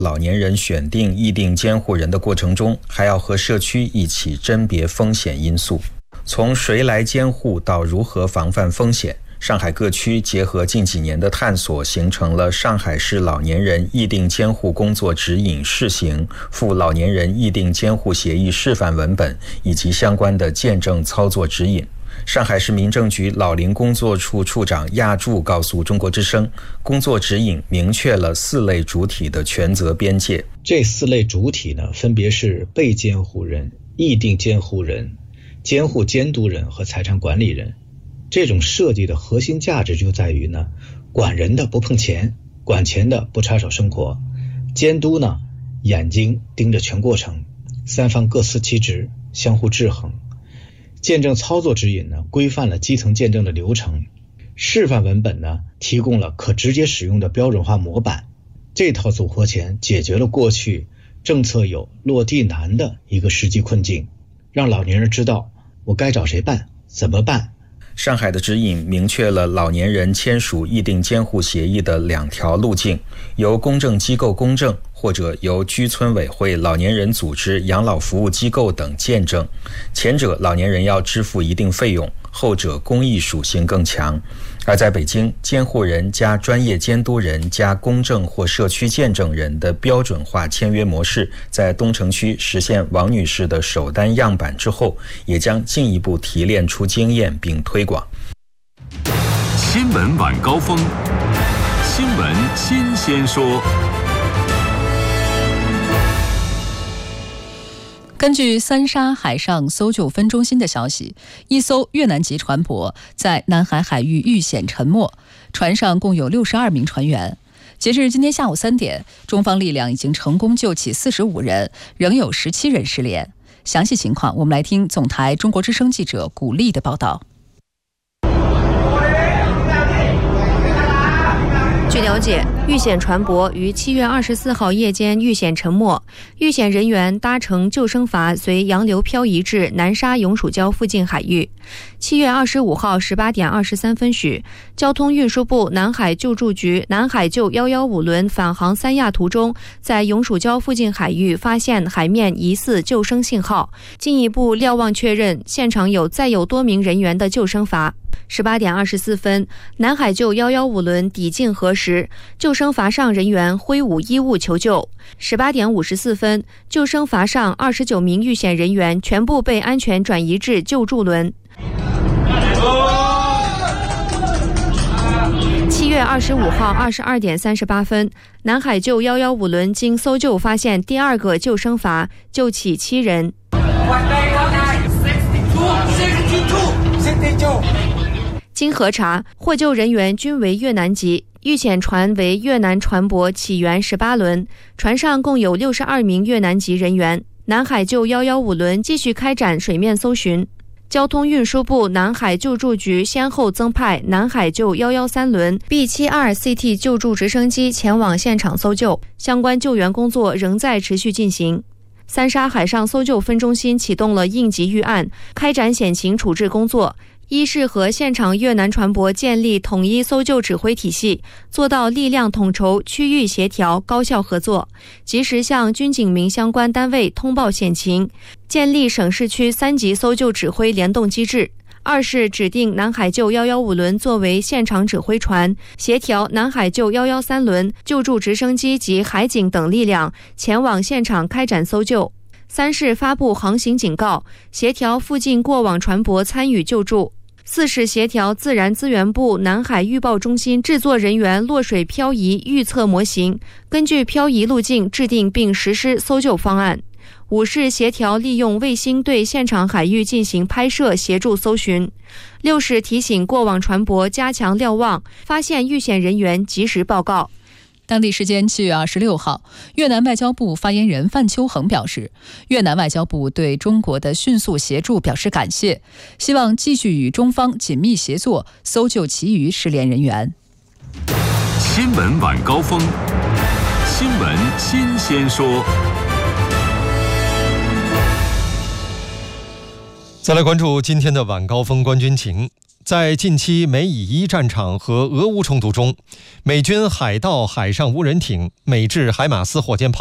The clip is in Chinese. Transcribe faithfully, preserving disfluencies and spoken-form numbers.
老年人选定议定监护人的过程中，还要和社区一起甄别风险因素。从谁来监护到如何防范风险，上海各区结合近几年的探索，形成了上海市老年人议定监护工作指引试行、赴老年人议定监护协议示范文本以及相关的见证操作指引。上海市民政局老龄工作处处长亚柱告诉中国之声，工作指引明确了四类主体的权责边界。 这四类主体呢，分别是被监护人、议定监护人、监护监督人和财产管理人。这种设计的核心价值就在于呢，管人的不碰钱，管钱的不插手生活，监督呢，眼睛盯着全过程，三方各司其职，相互制衡。见证操作指引呢，规范了基层见证的流程；示范文本呢，提供了可直接使用的标准化模板。这套组合拳解决了过去政策有落地难的一个实际困境，让老年人知道我该找谁办，怎么办。 上海的指引明确了老年人签署议定监护协议的两条路径，由公证机构公证，或者由居村委会、老年人组织、养老服务机构等见证。前者老年人要支付一定费用，后者公益属性更强。而在北京，监护人加专业监督人加公证或社区见证人的标准化签约模式，在东城区实现王女士的首单样板之后，也将进一步提炼出经验并推广。 新闻晚高峰，新闻新鲜说。 根据三沙海上搜救分中心的消息，一艘越南籍船舶在南海海域遇险沉没，船上共有六十二名船员。截至今天下午三点，中方力量已经成功救起四十五人，仍有十七人失联。详细情况，我们来听总台中国之声记者古丽的报道。 据了解，遇险船舶于七月二十四号夜间遇险沉没，遇险人员搭乘救生筏随洋流漂移至南沙永暑礁附近海域。七月二十五号十八点二十三分许，交通运输部南海救助局南海救一一五轮返航三亚途中，在永暑礁附近海域发现海面疑似救生信号，进一步瞭望确认现场有载有多名人员的救生筏。十八点二十四分，南海救一一五轮抵近河时，救生筏上人员挥舞衣物求救。十八点五十四分，救生筏上二十九名遇险人员全部被安全转移至救助轮。七月二十五号二十二点三十八分，南海救一一五轮经搜救发现第二个救生筏，救起七人。经核查，获救人员均为越南籍，遇险船为越南船舶起源十八轮，船上共有六十二名越南籍人员。南海救一一五轮继续开展水面搜寻。交通运输部南海救助局先后增派南海救一一三轮 B 七十二 C T 救助直升机前往现场搜救，相关救援工作仍在持续进行。三沙海上搜救分中心启动了应急预案，开展险情处置工作。一是和现场越南船舶建立统一搜救指挥体系，做到力量统筹、区域协调、高效合作，及时向军警民相关单位通报险情，建立省市区三级搜救指挥联动机制。二是指定南海救一一五轮作为现场指挥船，协调南海救一一三轮、救助直升机及海警等力量前往现场开展搜救。三是发布航行警告，协调附近过往船舶参与救助。四是协调自然资源部南海预报中心制作人员落水漂移预测模型，根据漂移路径制定并实施搜救方案。五是协调利用卫星对现场海域进行拍摄，协助搜寻。六是提醒过往船舶加强瞭望，发现遇险人员及时报告。 当地时间七月二十六号，越南外交部发言人范秋恒表示，越南外交部对中国的迅速协助表示感谢，希望继续与中方紧密协作，搜救其余失联人员。 新闻晚高峰，新闻新鲜说。 再来关注今天的晚高峰关军情。 在近期美以伊战场和俄乌冲突中，美军海盗海上无人艇、美制海马斯火箭炮